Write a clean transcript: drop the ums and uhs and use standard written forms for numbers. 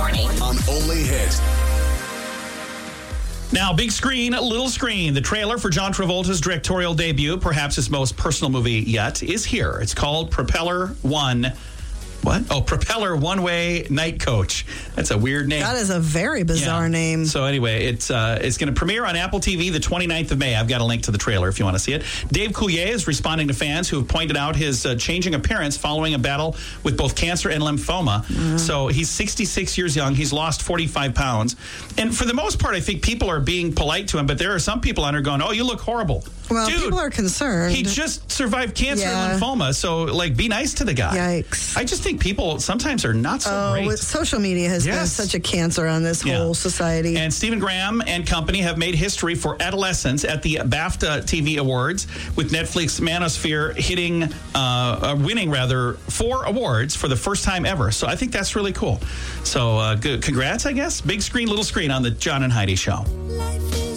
morning. On Only Hit. Now, big screen, little screen. The trailer for John Travolta's directorial debut, perhaps his most personal movie yet, is here. It's called Propeller One. What? Oh, Propeller One-Way Night Coach. That's a weird name. That is a very bizarre name. So anyway, it's going to premiere on Apple TV the 29th of May. I've got a link to the trailer if you want to see it. Dave Coulier is responding to fans who have pointed out his changing appearance following a battle with both cancer and lymphoma. So he's 66 years young. He's lost 45 pounds. And for the most part, I think people are being polite to him, but there are some people on there going, oh, you look horrible. Well, Dude, people are concerned. He just survived cancer and lymphoma, so, be nice to the guy. Yikes. I just think people sometimes are not so great. Social media has been such a cancer on this whole society. And Stephen Graham and company have made history for adolescents at the BAFTA TV Awards, with Netflix Manosphere winning 4 awards for the first time ever. So I think that's really cool. So good. Congrats, I guess. Big screen, little screen on the John and Heidi Show.